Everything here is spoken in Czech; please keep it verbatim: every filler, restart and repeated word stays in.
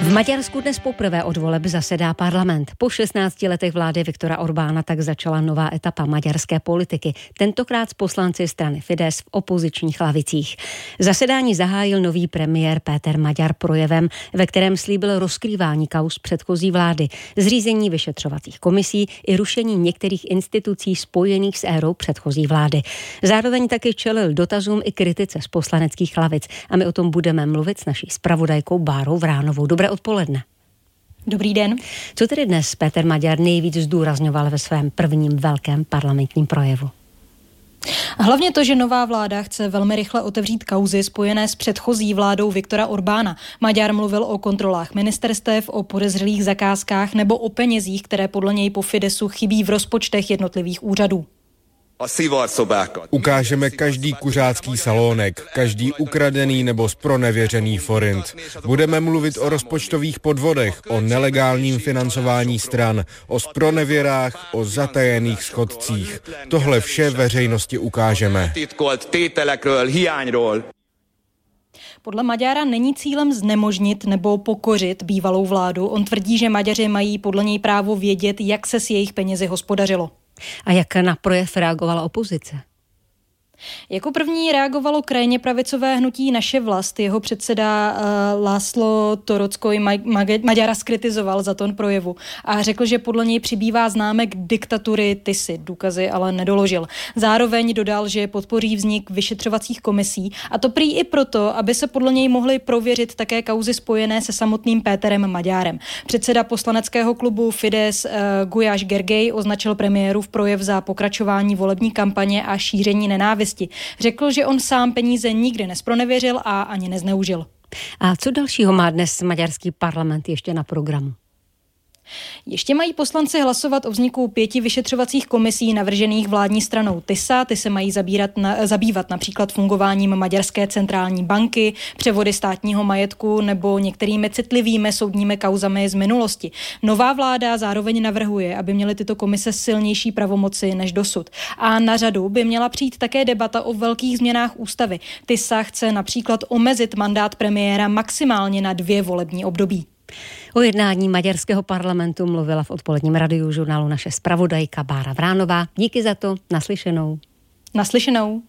V Maďarsku dnes poprvé od voleb zasedá parlament. Po šestnácti letech vlády Viktora Orbána tak začala nová etapa maďarské politiky, tentokrát s poslanci strany Fidesz v opozičních lavicích. Zasedání zahájil nový premiér Péter Magyar projevem, ve kterém slíbil rozkrývání kauz předchozí vlády, zřízení vyšetřovacích komisí i rušení některých institucí spojených s érou předchozí vlády. Zároveň taky čelil dotazům i kritice z poslaneckých lavic a my o tom budeme mluvit s naší zpravodajkou Bárou Vránovou. Dobré odpoledne. Dobrý den. Co tedy dnes Péter Magyar nejvíc zdůrazňoval ve svém prvním velkém parlamentním projevu? Hlavně to, že nová vláda chce velmi rychle otevřít kauzy spojené s předchozí vládou Viktora Orbána. Magyar mluvil o kontrolách ministerstev, o podezřelých zakázkách nebo o penězích, které podle něj po Fidesu chybí v rozpočtech jednotlivých úřadů. Ukážeme každý kuřácký salónek, každý ukradený nebo zpronevěřený forint. Budeme mluvit o rozpočtových podvodech, o nelegálním financování stran, o zpronevěrách, o zatajených schodcích. Tohle vše veřejnosti ukážeme. Podle Magyara není cílem znemožnit nebo pokořit bývalou vládu. On tvrdí, že Maďaři mají podle něj právo vědět, jak se s jejich penězi hospodařilo. A jak na projev reagovala opozice? Jako první reagovalo krajně pravicové hnutí Naše vlast. Jeho předseda uh, László Torockoj Magyara zkritizoval za tón projevu a řekl, že podle něj přibývá známek diktatury Tisy. Důkazy ale nedoložil. Zároveň dodal, že podpoří vznik vyšetřovacích komisí, a to prý i proto, aby se podle něj mohly prověřit také kauzy spojené se samotným Péterem Magyárem. Předseda poslaneckého klubu Fidesz uh, Gulyás Gergely označil premiérův projev za pokračování volební kampaně a šíření nenávisti. Řekl, že on sám peníze nikdy nespronevěřil a ani nezneužil. A co dalšího má dnes maďarský parlament ještě na programu? Ještě mají poslanci hlasovat o vzniku pěti vyšetřovacích komisí navržených vládní stranou Tisa. Ty se mají zabírat na, zabývat například fungováním Maďarské centrální banky, převody státního majetku nebo některými citlivými soudními kauzami z minulosti. Nová vláda zároveň navrhuje, aby měly tyto komise silnější pravomoci než dosud. A na řadu by měla přijít také debata o velkých změnách ústavy. Tisa chce například omezit mandát premiéra maximálně na dvě volební období. O jednání maďarského parlamentu mluvila v odpoledním radiožurnálu naše zpravodajka Bára Vránová. Díky za to, naslyšenou. Naslyšenou.